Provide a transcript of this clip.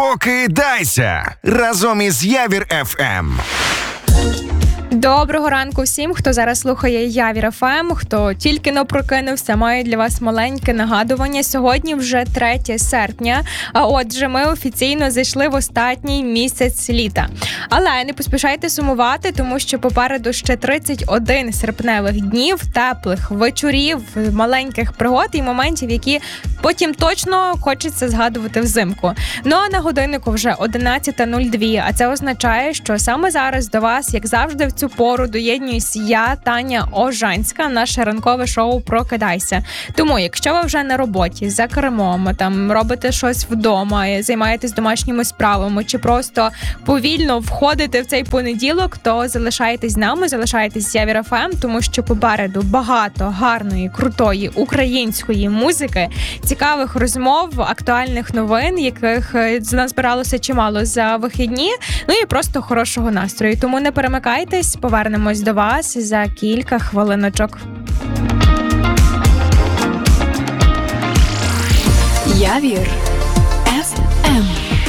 Прокидайся разом із Явір ФМ. Доброго ранку всім, хто зараз слухає Явір ФМ, хто тільки-но прокинувся, маю для вас маленьке нагадування. Сьогодні вже 3 серпня, а отже, ми офіційно зайшли в останній місяць літа. Але не поспішайте сумувати, тому що попереду ще 31 серпневих днів, теплих вечорів, маленьких пригод і моментів, які потім точно хочеться згадувати взимку. Ну а на годиннику вже 11:02, а це означає, що саме зараз до вас, як завжди, в цю пору доєднуюсь я, Таня Ожанська, наше ранкове шоу «Прокидайся». Тому, якщо ви вже на роботі, за кермом, там робите щось вдома, займаєтесь домашніми справами, чи просто повільно входите в цей понеділок, то залишайтесь з нами, залишайтесь з Явір ФМ, тому що попереду багато гарної, крутої української музики, цікавих розмов, актуальних новин, яких назбиралося чимало за вихідні, ну і просто хорошого настрою. Тому не перемикайтесь, повернемось до вас за кілька хвилиночок. Явір